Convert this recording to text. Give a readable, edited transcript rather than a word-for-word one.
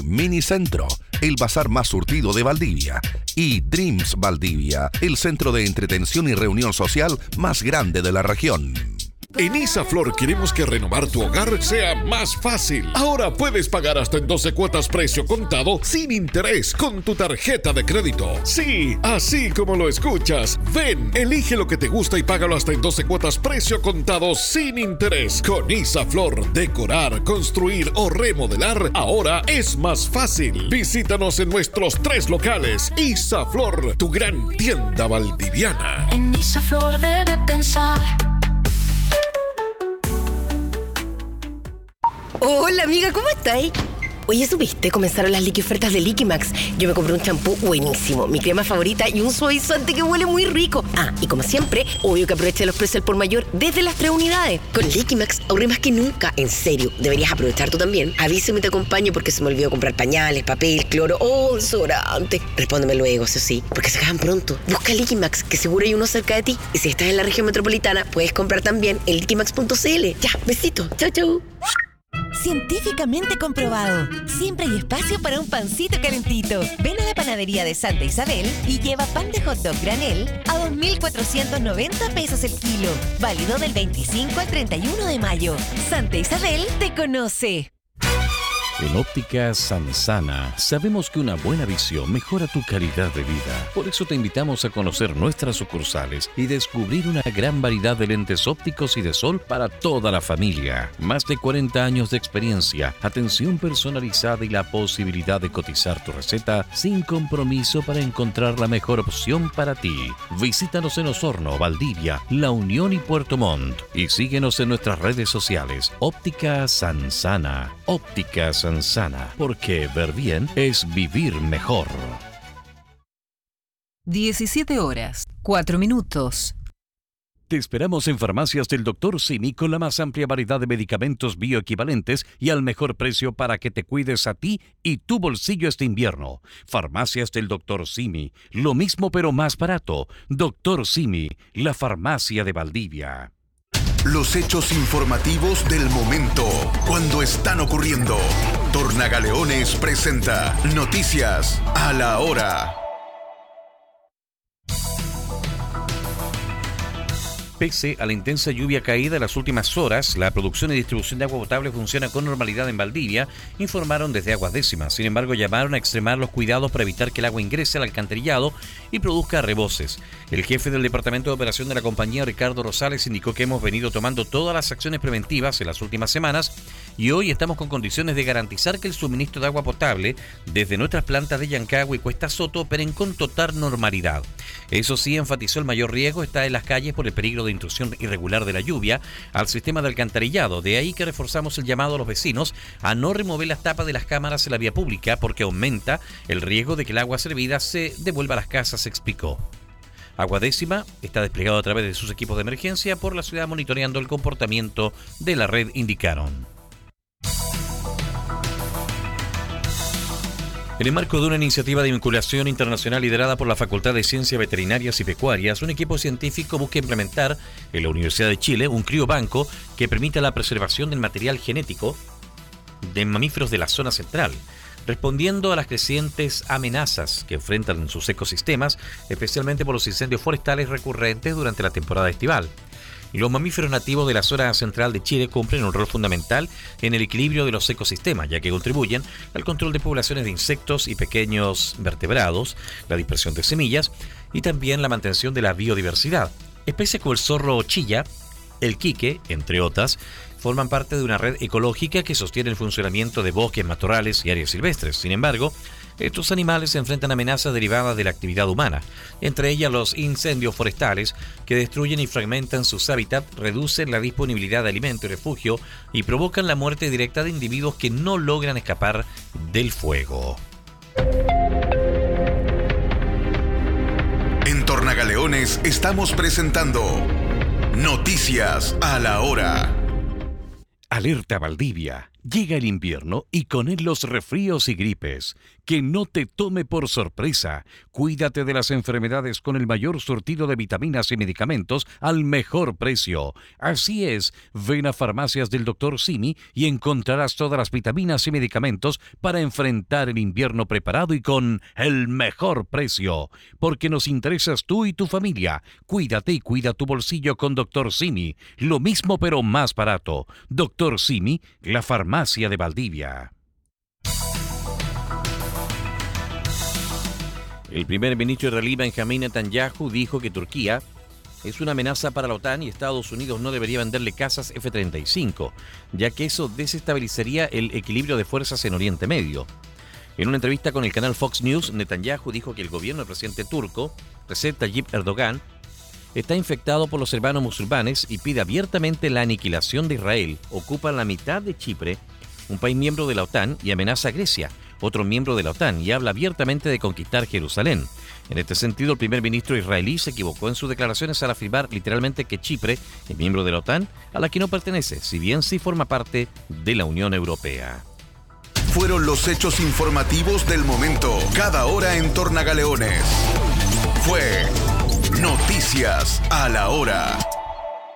Minicentro, el bazar más surtido de Valdivia, y Dreams Valdivia, el centro de entretención y reunión social más grande de la región. En Isaflor queremos que renovar tu hogar sea más fácil. Ahora puedes pagar hasta en 12 cuotas precio contado sin interés con tu tarjeta de crédito. Sí, así como lo escuchas. Ven, elige lo que te gusta y págalo hasta en 12 cuotas precio contado sin interés. Con Isaflor, decorar, construir o remodelar ahora es más fácil. Visítanos en nuestros 3 locales. Isaflor, tu gran tienda valdiviana. En Isaflor debe pensar. Hola amiga, ¿cómo estáis? Oye, ¿supiste? Comenzaron las liqui ofertas de Liquimax. Yo me compré un champú buenísimo, mi crema favorita y un suavizante que huele muy rico. Ah, y como siempre, obvio que aproveché los precios al por mayor desde las 3 unidades. Con Liquimax ahorré más que nunca. En serio, deberías aprovechar tú también. Avísame y te acompaño porque se me olvidó comprar pañales, papel, cloro o desodorante. Respóndeme luego, eso sí, porque se acaban pronto. Busca Liquimax, que seguro hay uno cerca de ti. Y si estás en la región metropolitana, puedes comprar también en liquimax.cl. Ya, besito. Chau, chau. Científicamente comprobado. Siempre hay espacio para un pancito calentito. Ven a la panadería de Santa Isabel y lleva pan de hot dog granel a 2.490 pesos el kilo. Válido del 25 al 31 de mayo. Santa Isabel te conoce. En Óptica Sansana sabemos que una buena visión mejora tu calidad de vida. Por eso te invitamos a conocer nuestras sucursales y descubrir una gran variedad de lentes ópticos y de sol para toda la familia. Más de 40 años de experiencia, atención personalizada y la posibilidad de cotizar tu receta sin compromiso para encontrar la mejor opción para ti. Visítanos en Osorno, Valdivia, La Unión y Puerto Montt. Y síguenos en nuestras redes sociales. Óptica Sansana. Óptica Sansana, porque ver bien es vivir mejor. 17 horas, 4 minutos. Te esperamos en Farmacias del Dr. Simi con la más amplia variedad de medicamentos bioequivalentes y al mejor precio para que te cuides a ti y tu bolsillo este invierno. Farmacias del Dr. Simi, lo mismo pero más barato. Dr. Simi, la farmacia de Valdivia. Los hechos informativos del momento, cuando están ocurriendo. Tornagaleones presenta Noticias a la Hora. Pese a la intensa lluvia caída en las últimas horas, la producción y distribución de agua potable funciona con normalidad en Valdivia, informaron desde Aguas Décimas. Sin embargo, llamaron a extremar los cuidados para evitar que el agua ingrese al alcantarillado y produzca reboses. El jefe del Departamento de Operación de la compañía, Ricardo Rosales, indicó que hemos venido tomando todas las acciones preventivas en las últimas semanas y hoy estamos con condiciones de garantizar que el suministro de agua potable desde nuestras plantas de Yancagua y Cuesta Soto operen con total normalidad. Eso sí, enfatizó, el mayor riesgo está en las calles por el peligro de intrusión irregular de la lluvia al sistema de alcantarillado. De ahí que reforzamos el llamado a los vecinos a no remover las tapas de las cámaras en la vía pública porque aumenta el riesgo de que el agua servida se devuelva a las casas, explicó. Agua Décima está desplegado a través de sus equipos de emergencia por la ciudad monitoreando el comportamiento de la red, indicaron. En el marco de una iniciativa de vinculación internacional liderada por la Facultad de Ciencias Veterinarias y Pecuarias, un equipo científico busca implementar en la Universidad de Chile un criobanco que permita la preservación del material genético de mamíferos de la zona central, respondiendo a las crecientes amenazas que enfrentan sus ecosistemas, especialmente por los incendios forestales recurrentes durante la temporada estival. Los mamíferos nativos de la zona central de Chile cumplen un rol fundamental en el equilibrio de los ecosistemas, ya que contribuyen al control de poblaciones de insectos y pequeños vertebrados, la dispersión de semillas y también la mantención de la biodiversidad. Especies como el zorro chilla, el quique, entre otras, forman parte de una red ecológica que sostiene el funcionamiento de bosques, matorrales y áreas silvestres. Sin embargo, estos animales se enfrentan a amenazas derivadas de la actividad humana, entre ellas los incendios forestales que destruyen y fragmentan sus hábitats, reducen la disponibilidad de alimento y refugio y provocan la muerte directa de individuos que no logran escapar del fuego. En Tornagaleones estamos presentando Noticias a la Hora. Alerta Valdivia. Llega el invierno y con él los resfríos y gripes. Que no te tome por sorpresa. Cuídate de las enfermedades con el mayor surtido de vitaminas y medicamentos al mejor precio. Así es, ven a Farmacias del Dr. Simi y encontrarás todas las vitaminas y medicamentos para enfrentar el invierno preparado y con el mejor precio. Porque nos interesas tú y tu familia. Cuídate y cuida tu bolsillo con Dr. Simi. Lo mismo pero más barato. Dr. Simi, la farmacia de Valdivia. El primer ministro israelí Benjamín Netanyahu dijo que Turquía es una amenaza para la OTAN y Estados Unidos no debería venderle cazas F-35, ya que eso desestabilizaría el equilibrio de fuerzas en Oriente Medio. En una entrevista con el canal Fox News, Netanyahu dijo que el gobierno del presidente turco, Recep Tayyip Erdogan, está infectado por los hermanos musulmanes y pide abiertamente la aniquilación de Israel. Ocupa la mitad de Chipre, un país miembro de la OTAN, y amenaza a Grecia, otro miembro de la OTAN, y habla abiertamente de conquistar Jerusalén. En este sentido, el primer ministro israelí se equivocó en sus declaraciones al afirmar literalmente que Chipre es miembro de la OTAN, a la que no pertenece, si bien sí forma parte de la Unión Europea. Fueron los hechos informativos del momento, cada hora en Tornagaleones. Fue Noticias a la Hora.